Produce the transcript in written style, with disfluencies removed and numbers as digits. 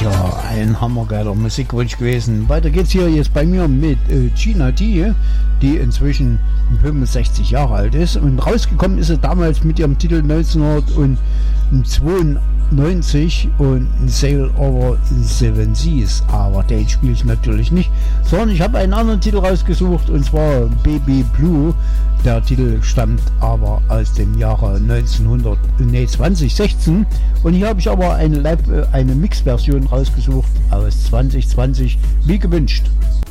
Ja, ein hammergeiler Musikwunsch gewesen. Weiter geht's hier jetzt bei mir mit Gina D, die inzwischen 65 Jahre alt ist. Und rausgekommen ist sie damals mit ihrem Titel 1992 und Sail Over Seven Seas. Aber den spiele ich natürlich nicht, sondern ich habe einen anderen Titel rausgesucht, und zwar Baby Blue. Der Titel stammt aber aus dem Jahre 2016, und hier habe ich aber eine Mixversion rausgesucht aus 2020, wie gewünscht.